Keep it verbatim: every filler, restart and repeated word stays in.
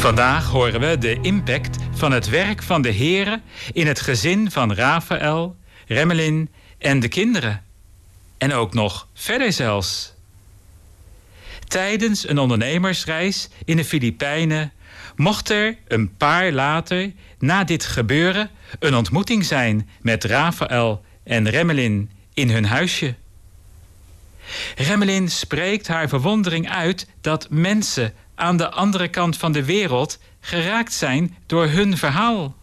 Vandaag horen we de impact van het werk van de heren in het gezin van Rafael, Remmelin en de kinderen. En ook nog verder zelfs. Tijdens een ondernemersreis in de Filipijnen mocht er een paar later, na dit gebeuren, een ontmoeting zijn met Rafael en Remmelin in hun huisje. Remmelin spreekt haar verwondering uit dat mensen aan de andere kant van de wereld geraakt zijn door hun verhaal.